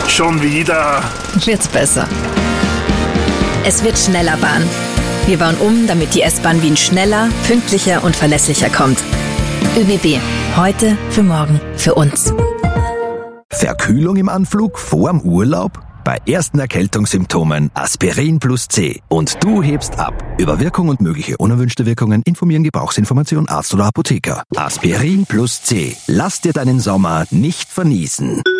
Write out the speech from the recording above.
Schon wieder. Wird's besser. Es wird schneller Bahn. Wir bauen um, damit die S-Bahn Wien schneller, pünktlicher und verlässlicher kommt. ÖBB. Heute, für morgen, für uns. Verkühlung im Anflug vorm Urlaub? Bei ersten Erkältungssymptomen Aspirin plus C. Und du hebst ab. Über Wirkung und mögliche unerwünschte Wirkungen informieren Gebrauchsinformation Arzt oder Apotheker. Aspirin plus C. Lass dir deinen Sommer nicht verniesen.